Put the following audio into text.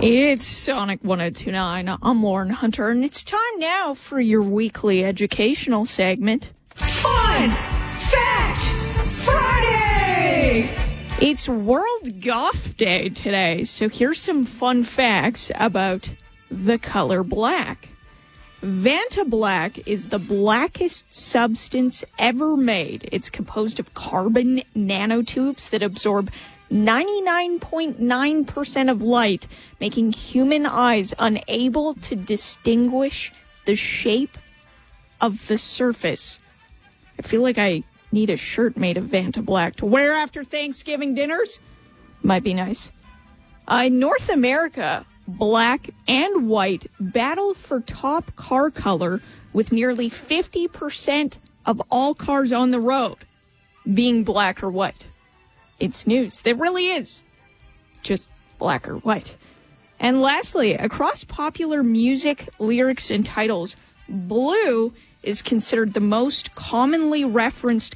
It's Sonic 102.9. I'm Lauren Hunter, and it's time now for your weekly educational segment. Fun Fact Friday! It's World Goth Day today, so here's some fun facts about the color black. Vanta Black is the blackest substance ever made. It's composed of carbon nanotubes that absorb 99.9% of light, making human eyes unable to distinguish the shape of the surface. I feel like I need a shirt made of Vanta Black to wear after Thanksgiving dinners. Might be nice. In North America, black and white battle for top car color, with nearly 50% of all cars on the road being black or white. It's news. There really is just black or white. And lastly, across popular music, lyrics, and titles, blue is considered the most commonly referenced